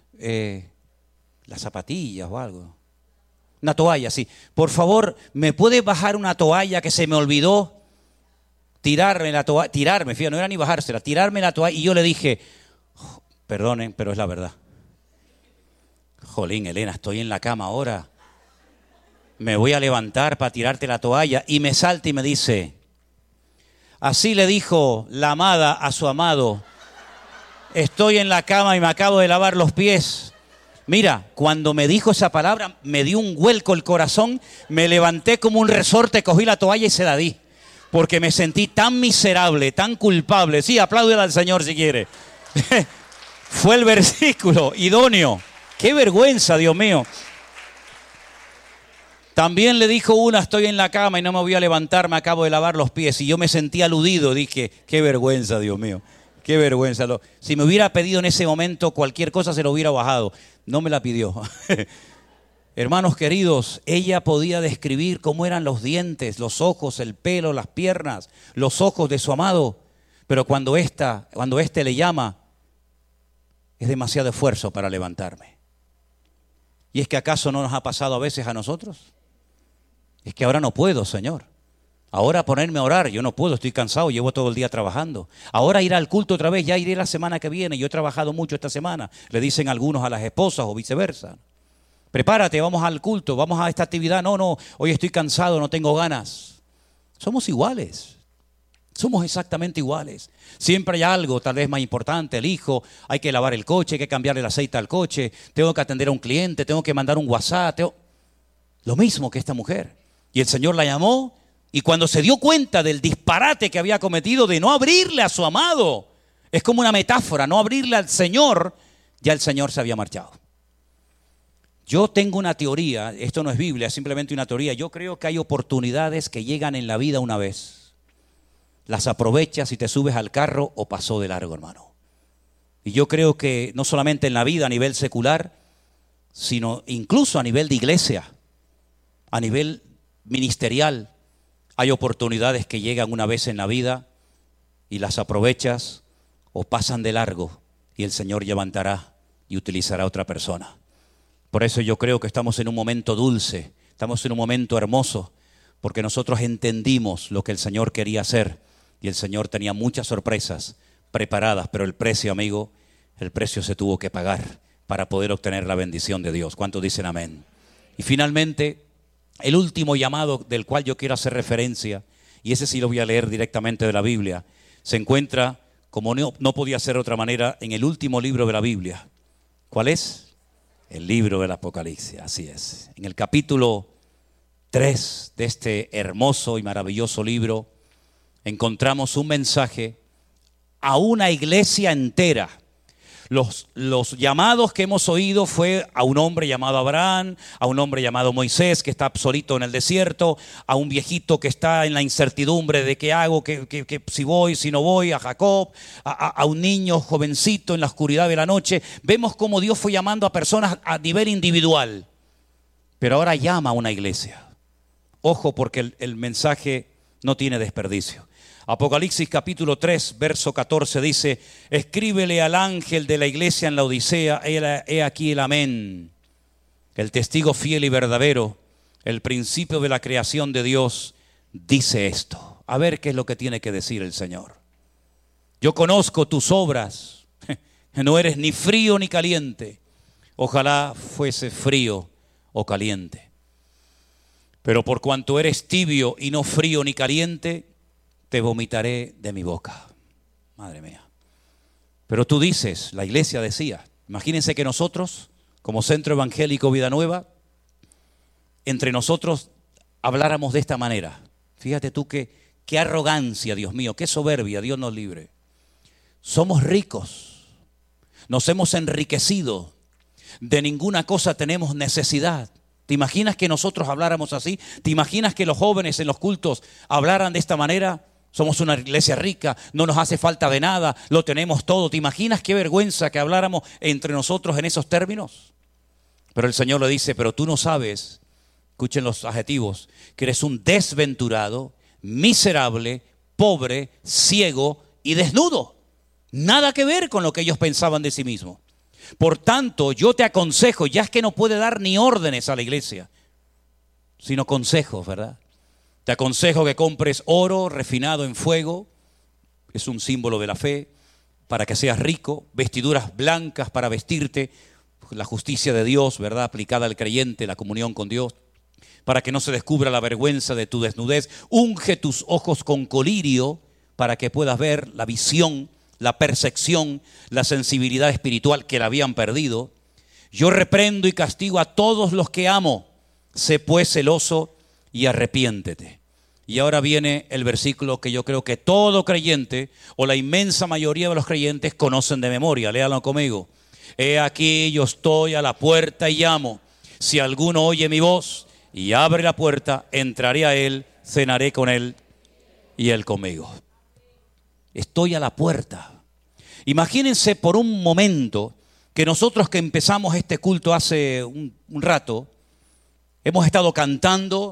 [SPEAKER 1] las zapatillas o algo. Una toalla, sí. Por favor, ¿me puede bajar una toalla que se me olvidó? Tirarme la toalla, fíjate, no era ni bajársela, tirarme la toalla. Y yo le dije, perdonen, pero es la verdad. Jolín, Elena, estoy en la cama ahora. Me voy a levantar para tirarte la toalla. Y me salta y me dice, así le dijo la amada a su amado, estoy en la cama y me acabo de lavar los pies. Mira, cuando me dijo esa palabra, me dio un vuelco el corazón, me levanté como un resorte, cogí la toalla y se la di. Porque me sentí tan miserable, tan culpable. Sí, apláudele al Señor si quiere. Fue el versículo idóneo. ¡Qué vergüenza, Dios mío! También le dijo una, estoy en la cama y no me voy a levantar, me acabo de lavar los pies. Y yo me sentí aludido, dije, qué vergüenza, Dios mío. Qué vergüenza. Si me hubiera pedido en ese momento cualquier cosa, se lo hubiera bajado. No me la pidió. Hermanos queridos, ella podía describir cómo eran los dientes, los ojos, el pelo, las piernas, los ojos de su amado. Pero cuando éste le llama, es demasiado esfuerzo para levantarme. ¿Y es que acaso no nos ha pasado a veces a nosotros? Es que ahora no puedo, Señor. Ahora ponerme a orar, yo no puedo, estoy cansado, llevo todo el día trabajando. Ahora ir al culto otra vez, ya iré la semana que viene, yo he trabajado mucho esta semana. Le dicen algunos a las esposas o viceversa. Prepárate, vamos al culto, vamos a esta actividad. No, hoy estoy cansado, no tengo ganas. Somos iguales, somos exactamente iguales. Siempre hay algo tal vez más importante, el hijo, hay que lavar el coche, hay que cambiarle el aceite al coche, tengo que atender a un cliente, tengo que mandar un WhatsApp. Lo mismo que esta mujer. Y el Señor la llamó. Y cuando se dio cuenta del disparate que había cometido de no abrirle a su amado, es como una metáfora, no abrirle al Señor, ya el Señor se había marchado. Yo tengo una teoría, esto no es Biblia, es simplemente una teoría. Yo creo que hay oportunidades que llegan en la vida una vez. Las aprovechas y te subes al carro o pasó de largo, hermano. Y yo creo que no solamente en la vida a nivel secular, sino incluso a nivel de iglesia, a nivel ministerial. Hay oportunidades que llegan una vez en la vida y las aprovechas o pasan de largo y el Señor levantará y utilizará a otra persona. Por eso yo creo que estamos en un momento dulce, estamos en un momento hermoso, porque nosotros entendimos lo que el Señor quería hacer y el Señor tenía muchas sorpresas preparadas, pero el precio, amigo, el precio se tuvo que pagar para poder obtener la bendición de Dios. ¿Cuántos dicen amén? Y finalmente, el último llamado del cual yo quiero hacer referencia, y ese sí lo voy a leer directamente de la Biblia, se encuentra como no podía ser de otra manera, en el último libro de la Biblia. ¿Cuál es? El libro del Apocalipsis, así es. En el capítulo 3 de este hermoso y maravilloso libro encontramos un mensaje a una iglesia entera. Los llamados que hemos oído fue a un hombre llamado Abraham, a un hombre llamado Moisés que está solito en el desierto, a un viejito que está en la incertidumbre de qué hago, que si voy, si no voy, a Jacob, a un niño jovencito en la oscuridad de la noche. Vemos cómo Dios fue llamando a personas a nivel individual, pero ahora llama a una iglesia. Ojo, porque el mensaje no tiene desperdicio. Apocalipsis capítulo 3, verso 14 dice: escríbele al ángel de la iglesia en la Odisea, he aquí el amén, el testigo fiel y verdadero, el principio de la creación de Dios, dice esto. A ver qué es lo que tiene que decir el Señor. Yo conozco tus obras, no eres ni frío ni caliente. Ojalá fuese frío o caliente. Pero por cuanto eres tibio y no frío ni caliente, te vomitaré de mi boca. Madre mía. Pero tú dices, la iglesia decía, imagínense que nosotros, como Centro Evangélico Vida Nueva, entre nosotros habláramos de esta manera. Fíjate tú qué arrogancia, Dios mío, qué soberbia, Dios nos libre. Somos ricos, nos hemos enriquecido, de ninguna cosa tenemos necesidad. ¿Te imaginas que nosotros habláramos así? ¿Te imaginas que los jóvenes en los cultos hablaran de esta manera? Somos una iglesia rica, no nos hace falta de nada, lo tenemos todo. ¿Te imaginas qué vergüenza que habláramos entre nosotros en esos términos? Pero el Señor le dice, pero tú no sabes, escuchen los adjetivos, que eres un desventurado, miserable, pobre, ciego y desnudo. Nada que ver con lo que ellos pensaban de sí mismos. Por tanto, yo te aconsejo, ya es que no puede dar ni órdenes a la iglesia, sino consejos, ¿verdad? Te aconsejo que compres oro refinado en fuego, es un símbolo de la fe, para que seas rico, vestiduras blancas para vestirte, la justicia de Dios, ¿verdad?, aplicada al creyente, la comunión con Dios, para que no se descubra la vergüenza de tu desnudez. Unge tus ojos con colirio para que puedas ver la visión, la percepción, la sensibilidad espiritual que la habían perdido. Yo reprendo y castigo a todos los que amo. Sé pues celoso y arrepiéntete. Y ahora viene el versículo que yo creo que todo creyente o la inmensa mayoría de los creyentes conocen de memoria. Léalo conmigo. He aquí yo estoy a la puerta y llamo. Si alguno oye mi voz y abre la puerta, entraré a él, cenaré con él y él conmigo. Estoy a la puerta. Imagínense por un momento que nosotros que empezamos este culto hace un rato, hemos estado cantando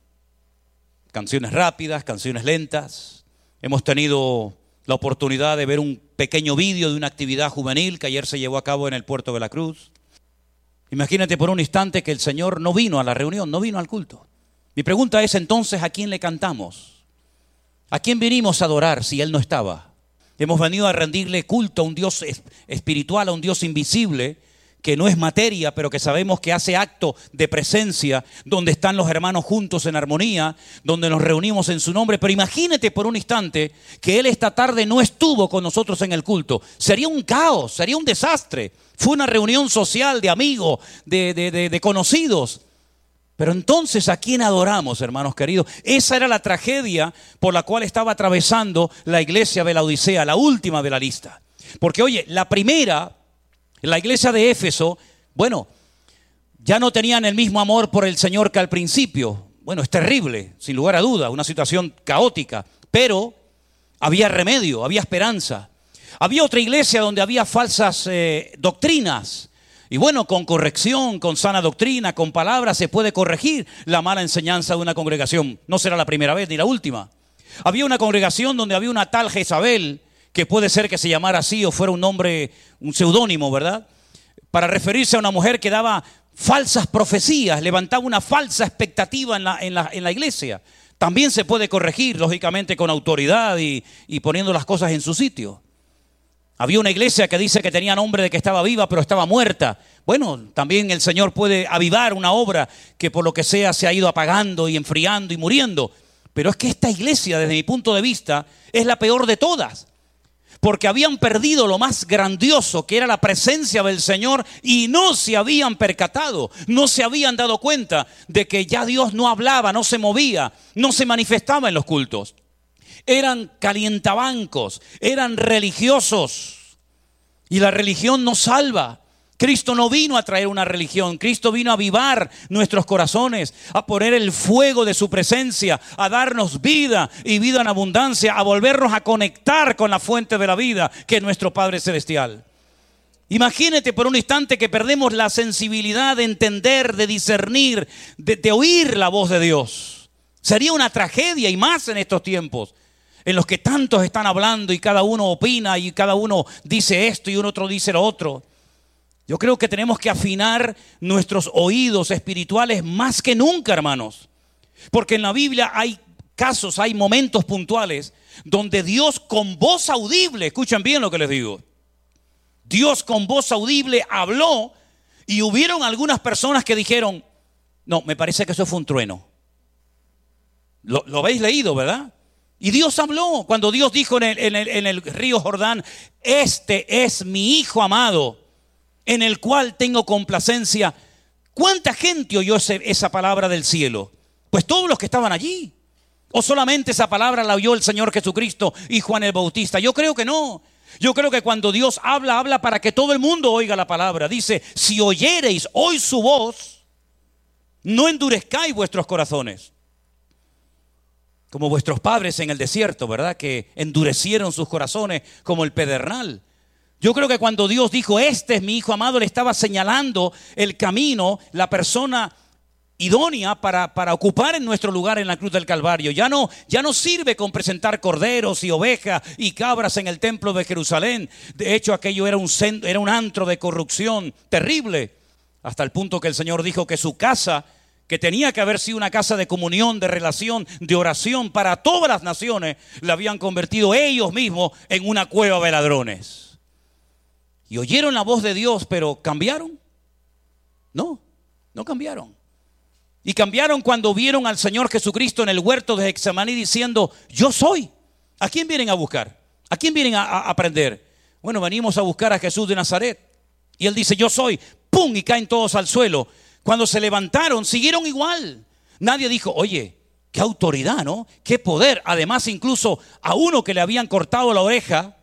[SPEAKER 1] canciones rápidas, canciones lentas. Hemos tenido la oportunidad de ver un pequeño vídeo de una actividad juvenil que ayer se llevó a cabo en el Puerto de la Cruz. Imagínate por un instante que el Señor no vino a la reunión, no vino al culto. Mi pregunta es entonces, ¿a quién le cantamos? ¿A quién vinimos a adorar si Él no estaba? Hemos venido a rendirle culto a un Dios espiritual, a un Dios invisible, que no es materia, pero que sabemos que hace acto de presencia, donde están los hermanos juntos en armonía, donde nos reunimos en su nombre. Pero imagínate por un instante que Él esta tarde no estuvo con nosotros en el culto. Sería un caos, sería un desastre. Fue una reunión social de amigos, de conocidos. Pero entonces, ¿a quién adoramos, hermanos queridos? Esa era la tragedia por la cual estaba atravesando la iglesia de la Odisea, la última de la lista. Porque, oye, la primera, la iglesia de Éfeso, bueno, ya no tenían el mismo amor por el Señor que al principio. Bueno, es terrible, sin lugar a duda, una situación caótica. Pero había remedio, había esperanza. Había otra iglesia donde había falsas doctrinas. Y bueno, con corrección, con sana doctrina, con palabras se puede corregir la mala enseñanza de una congregación. No será la primera vez ni la última. Había una congregación donde había una tal Jezabel, que puede ser que se llamara así o fuera un nombre, un seudónimo, ¿verdad? Para referirse a una mujer que daba falsas profecías, levantaba una falsa expectativa en la iglesia. También se puede corregir, lógicamente, con autoridad y poniendo las cosas en su sitio. Había una iglesia que dice que tenía nombre de que estaba viva, pero estaba muerta. Bueno, también el Señor puede avivar una obra que por lo que sea se ha ido apagando y enfriando y muriendo. Pero es que esta iglesia, desde mi punto de vista, es la peor de todas. porque habían perdido lo más grandioso, que era la presencia del Señor, y no se habían percatado, no se habían dado cuenta de que ya Dios no hablaba, no se movía, no se manifestaba en los cultos. Eran calientabancos, eran religiosos, y la religión no salva. Cristo no vino a traer una religión, Cristo vino a avivar nuestros corazones, a poner el fuego de su presencia, a darnos vida y vida en abundancia, a volvernos a conectar con la fuente de la vida, que es nuestro Padre Celestial. Imagínate por un instante que perdemos la sensibilidad de entender, de discernir, de oír la voz de Dios. Sería una tragedia, y más en estos tiempos, en los que tantos están hablando y cada uno opina y cada uno dice esto y un otro dice lo otro. Yo creo que tenemos que afinar nuestros oídos espirituales más que nunca, hermanos. Porque en la Biblia hay casos, hay momentos puntuales donde Dios con voz audible, escuchen bien lo que les digo, Dios con voz audible habló, y hubieron algunas personas que dijeron, no, me parece que eso fue un trueno. Lo habéis leído, ¿verdad? Y Dios habló cuando Dios dijo en el río Jordán, este es mi Hijo amado, en el cual tengo complacencia. ¿Cuánta gente oyó esa palabra del cielo? Pues todos los que estaban allí. ¿O solamente esa palabra la oyó el Señor Jesucristo y Juan el Bautista? Yo creo que no. Yo creo que cuando Dios habla, habla para que todo el mundo oiga la palabra. Dice, si oyereis hoy su voz, no endurezcáis vuestros corazones. Como vuestros padres en el desierto, ¿verdad? Que endurecieron sus corazones como el pedernal. Yo creo que cuando Dios dijo, este es mi Hijo amado, le estaba señalando el camino, la persona idónea para ocupar en nuestro lugar en la cruz del Calvario. Ya no sirve con presentar corderos y ovejas y cabras en el templo de Jerusalén. De hecho, aquello era un antro de corrupción terrible, hasta el punto que el Señor dijo que su casa, que tenía que haber sido una casa de comunión, de relación, de oración para todas las naciones, la habían convertido ellos mismos en una cueva de ladrones. Y oyeron la voz de Dios, pero ¿cambiaron? No cambiaron. Y cambiaron cuando vieron al Señor Jesucristo en el huerto de Getsemaní diciendo, yo soy. ¿A quién vienen a buscar? ¿A quién vienen a aprender? Bueno, venimos a buscar a Jesús de Nazaret. Y Él dice, yo soy. ¡Pum! Y caen todos al suelo. Cuando se levantaron, siguieron igual. Nadie dijo, oye, qué autoridad, ¿no? Qué poder. Además, incluso a uno que le habían cortado la oreja,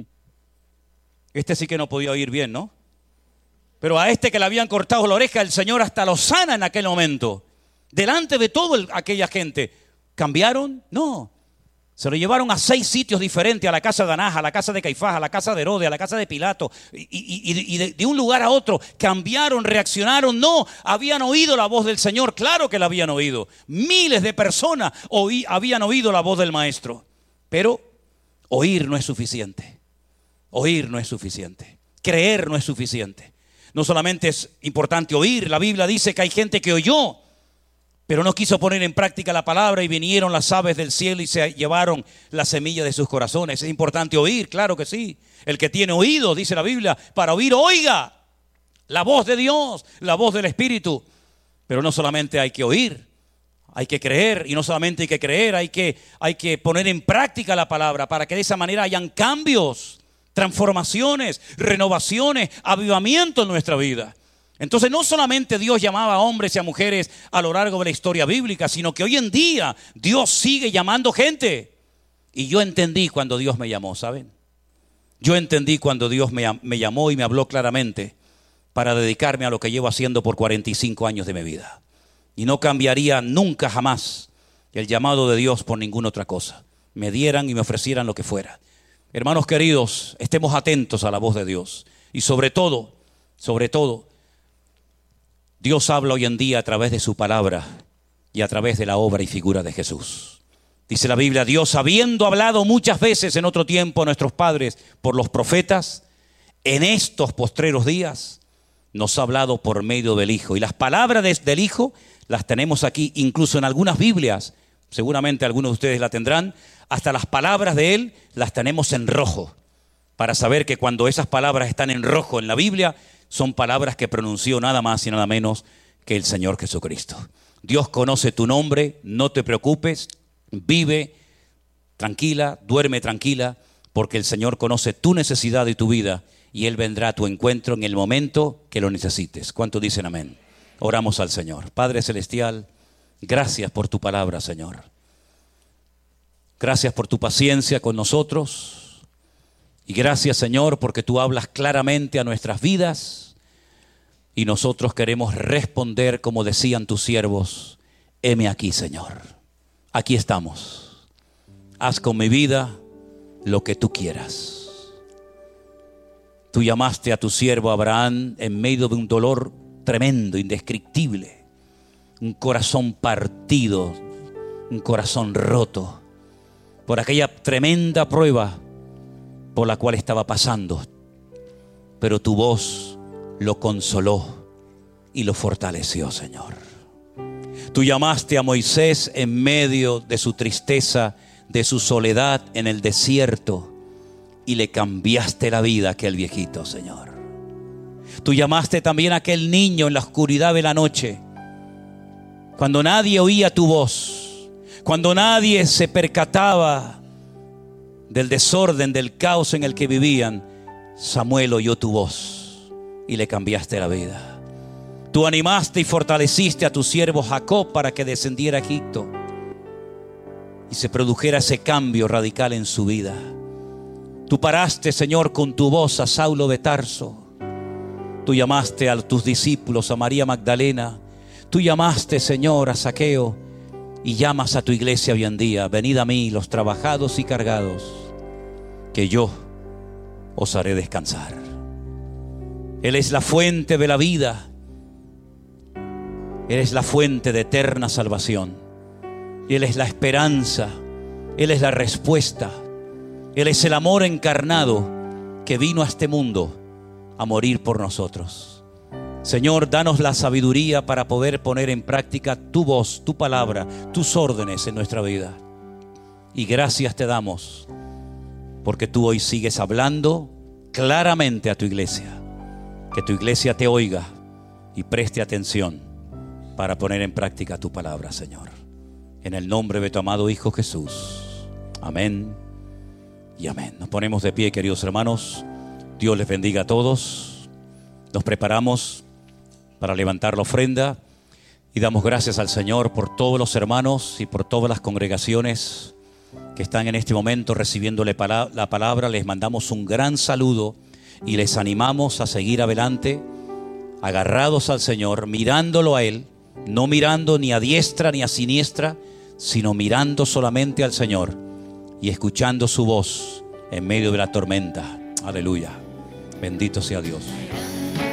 [SPEAKER 1] este sí que no podía oír bien, ¿no? Pero a este que le habían cortado la oreja, el Señor hasta lo sana en aquel momento. Delante de toda aquella gente. ¿Cambiaron? No. Se lo llevaron a 6 sitios diferentes, a la casa de Anás, a la casa de Caifás, a la casa de Herodes, a la casa de Pilato, y de un lugar a otro. Cambiaron, reaccionaron. No, habían oído la voz del Señor. Claro que la habían oído. Miles de personas habían oído la voz del Maestro. Pero oír no es suficiente. Oír no es suficiente. Creer no es suficiente. No solamente es importante oír. La Biblia dice que hay gente que oyó, pero no quiso poner en práctica la palabra, y vinieron las aves del cielo y se llevaron la semilla de sus corazones. Es importante oír, claro que sí. El que tiene oído, dice la Biblia, para oír, oiga la voz de Dios, la voz del Espíritu. Pero no solamente hay que oír, hay que creer. Y no solamente hay que creer, hay que poner en práctica la palabra para que de esa manera hayan cambios, transformaciones, renovaciones, avivamiento en nuestra vida. Entonces no solamente Dios llamaba a hombres y a mujeres a lo largo de la historia bíblica, sino que hoy en día Dios sigue llamando gente. Y yo entendí cuando Dios me llamó, ¿saben? Yo entendí cuando Dios me llamó y me habló claramente para dedicarme a lo que llevo haciendo por 45 años de mi vida. Y no cambiaría nunca jamás el llamado de Dios por ninguna otra cosa. Me dieran y me ofrecieran lo que fuera. Hermanos queridos, estemos atentos a la voz de Dios. Y sobre todo, Dios habla hoy en día a través de su palabra y a través de la obra y figura de Jesús. Dice la Biblia, Dios, habiendo hablado muchas veces en otro tiempo a nuestros padres por los profetas, en estos postreros días nos ha hablado por medio del Hijo. Y las palabras del Hijo las tenemos aquí, incluso en algunas Biblias, seguramente algunos de ustedes la tendrán, hasta las palabras de Él las tenemos en rojo, para saber que cuando esas palabras están en rojo en la Biblia, son palabras que pronunció nada más y nada menos que el Señor Jesucristo. Dios conoce tu nombre, no te preocupes, vive tranquila, duerme tranquila, porque el Señor conoce tu necesidad y tu vida, y Él vendrá a tu encuentro en el momento que lo necesites. ¿Cuántos dicen amén? Oramos al Señor. Padre Celestial, gracias por tu palabra, Señor. Gracias por tu paciencia con nosotros. Y gracias, Señor, porque tú hablas claramente a nuestras vidas. Y nosotros queremos responder como decían tus siervos: heme aquí, Señor. Aquí estamos. Haz con mi vida lo que tú quieras. Tú llamaste a tu siervo Abraham en medio de un dolor tremendo, indescriptible. Un corazón partido, un corazón roto por aquella tremenda prueba por la cual estaba pasando. Pero tu voz lo consoló y lo fortaleció, Señor. Tú llamaste a Moisés en medio de su tristeza, de su soledad en el desierto, y le cambiaste la vida a aquel viejito, Señor. Tú llamaste también a aquel niño en la oscuridad de la noche, cuando nadie oía tu voz, cuando nadie se percataba del desorden, del caos en el que vivían. Samuel oyó tu voz y le cambiaste la vida. Tú animaste y fortaleciste a tu siervo Jacob para que descendiera a Egipto y se produjera ese cambio radical en su vida. Tú paraste, Señor, con tu voz a Saulo de Tarso. Tú llamaste a tus discípulos, a María Magdalena. Tú llamaste, Señor, a Zaqueo, y llamas a tu iglesia hoy en día: venid a mí los trabajados y cargados, que yo os haré descansar. Él es la fuente de la vida. Él es la fuente de eterna salvación. Él es la esperanza. Él es la respuesta. Él es el amor encarnado que vino a este mundo a morir por nosotros. Señor, danos la sabiduría para poder poner en práctica tu voz, tu palabra, tus órdenes en nuestra vida. Y gracias te damos porque tú hoy sigues hablando claramente a tu iglesia. Que tu iglesia te oiga y preste atención para poner en práctica tu palabra, Señor. En el nombre de tu amado Hijo Jesús. Amén y amén. Nos ponemos de pie, queridos hermanos. Dios les bendiga a todos. Nos preparamos para levantar la ofrenda y damos gracias al Señor por todos los hermanos y por todas las congregaciones que están en este momento recibiéndole la palabra. Les mandamos un gran saludo y les animamos a seguir adelante, agarrados al Señor, mirándolo a Él, no mirando ni a diestra ni a siniestra, sino mirando solamente al Señor y escuchando su voz en medio de la tormenta. Aleluya. Bendito sea Dios.